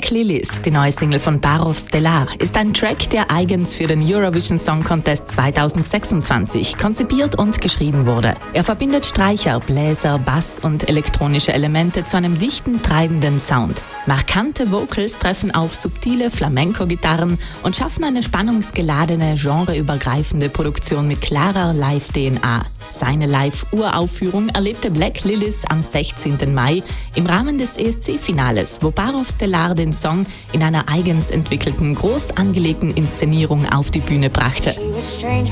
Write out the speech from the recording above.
Black Lilies, die neue Single von Barov Stellar, ist ein Track, der eigens für den Eurovision Song Contest 2026 konzipiert und geschrieben wurde. Er verbindet Streicher, Bläser, Bass und elektronische Elemente zu einem dichten, treibenden Sound. Markante Vocals treffen auf subtile Flamenco-Gitarren und schaffen eine spannungsgeladene, genreübergreifende Produktion mit klarer Live-DNA. Seine Live-Uraufführung erlebte Black Lilies am 16. Mai im Rahmen des ESC-Finales, wo Barov Stellar den Song in einer eigens entwickelten, groß angelegten Inszenierung auf die Bühne brachte.